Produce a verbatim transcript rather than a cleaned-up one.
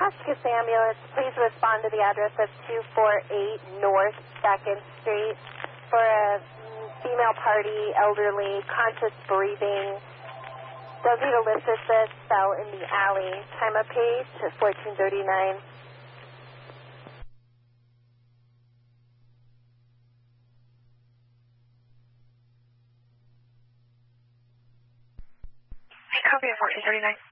Hospice ambulance, please respond to the address of two forty-eight North second Street for a female party, elderly, conscious breathing. They'll need a lift assist, fell in the alley. Time of page, fourteen thirty-nine. Hey, copy at fourteen thirty-nine.